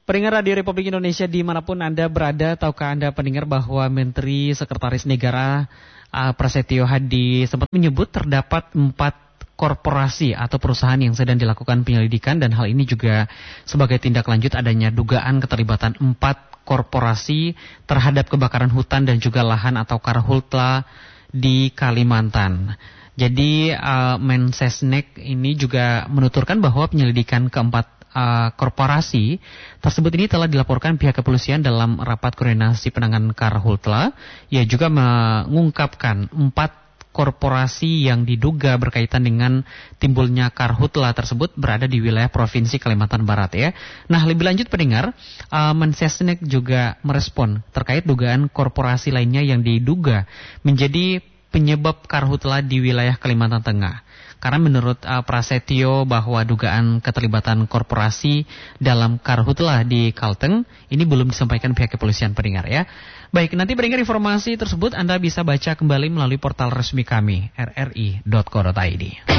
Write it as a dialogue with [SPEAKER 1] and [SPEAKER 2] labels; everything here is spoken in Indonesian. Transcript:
[SPEAKER 1] Pendengar Radio Republik Indonesia dimanapun Anda berada, tahukah Anda pendengar bahwa Menteri Sekretaris Negara Prasetyo Hadi sempat menyebut terdapat 4 korporasi atau perusahaan yang sedang dilakukan penyelidikan, dan hal ini juga sebagai tindak lanjut adanya dugaan keterlibatan 4 korporasi terhadap kebakaran hutan dan juga lahan atau karhutla di Kalimantan. Jadi Mensesnek ini juga menuturkan bahwa penyelidikan keempat korporasi tersebut ini telah dilaporkan pihak kepolisian dalam rapat koordinasi penanganan karhutla. Ia juga mengungkapkan 4 korporasi yang diduga berkaitan dengan timbulnya karhutla tersebut berada di wilayah Provinsi Kalimantan Barat ya. Nah, lebih lanjut pendengar, Mensesnek juga merespon terkait dugaan korporasi lainnya yang diduga menjadi penyebab karhutla di wilayah Kalimantan Tengah. Karena menurut Prasetyo bahwa dugaan keterlibatan korporasi dalam karhutla di Kalteng ini belum disampaikan pihak kepolisian pendengar ya. Baik, nanti pendengar informasi tersebut Anda bisa baca kembali melalui portal resmi kami rri.co.id.